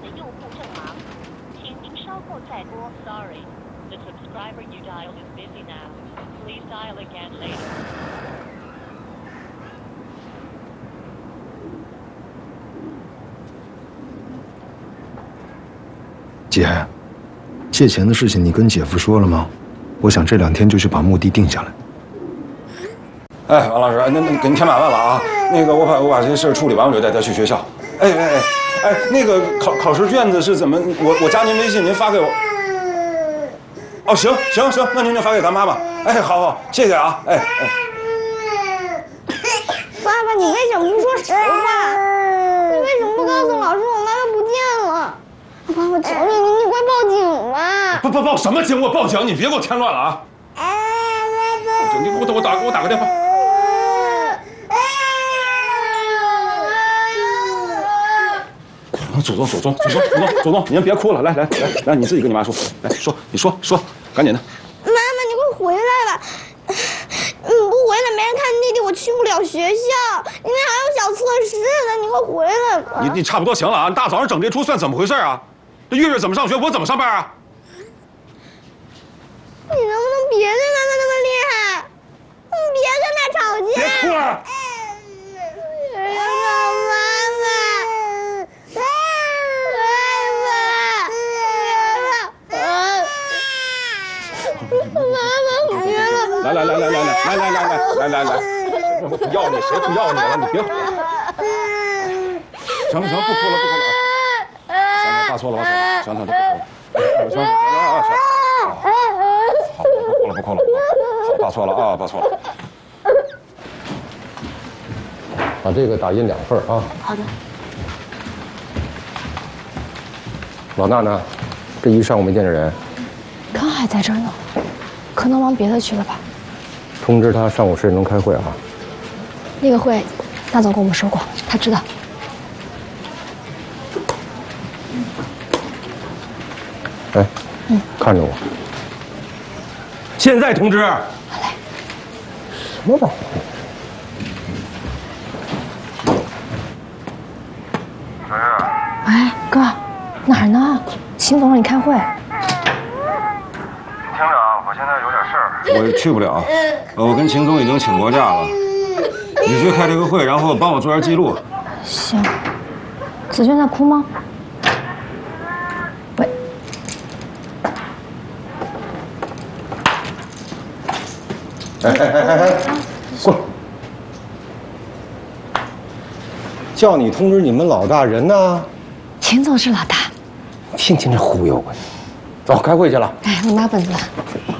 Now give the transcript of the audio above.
的用户正忙，请您稍后再拨。Sorry, the subscriber you dialed is busy now. Please dial again later. 姐，借钱的事情你跟姐夫说了吗？我想这2天就去把墓地定下来。 哎，王老师，那给您添麻烦了啊。那个，我把这事处理完，我就带他去学校。哎，那个考试卷子是怎么？我加您微信，您发给我。哦，行，那您就发给咱妈妈。哎，好，谢谢啊。哎。 爸爸，你为什么不说实话？你为什么不告诉老师我妈妈不见了？爸爸，求你快报警吧！ 报什么警？我报警，你别给我添乱了啊！你给我打个电话。祖宗，您别哭了，来，你自己跟你妈说，来你说，赶紧的。 妈妈，你快回来吧！你不回来，没人看弟弟，我去不了学校，因为还有小测试呢。你快回来吧！ 你差不多行了啊！你大早上整这出算怎么回事啊？这月月怎么上学，我怎么上班啊？ 你能不能别对妈妈那么厉害？你别跟他吵架！ 别哭啊！来，我不要你，谁不要你了？你别哭。行，不哭了啊！行，大错了，行，都不哭了。行，好，不哭了。好，爸错了啊，爸错了。 把这个打印2份啊。 好的。 老大呢？这一上午没见着人。 刚还在这儿呢，可能忙别的去了吧。 通知他上午10点钟开会啊。 那个会，大总跟我们说过，他知道。 哎，看着我。现在通知。 好嘞。 什么玩意儿？哎，哥，哪儿呢？秦总让你开会。 听着啊，我现在有点事儿，我去不了。我跟秦总已经请过假了，你去开这个会，然后帮我做下记录。 行。子轩在哭吗？喂。 哎，过来！叫你通知你们老大人呢。 秦总是老大。 天天这忽悠我。走，开会去了。 哎，我拿本子。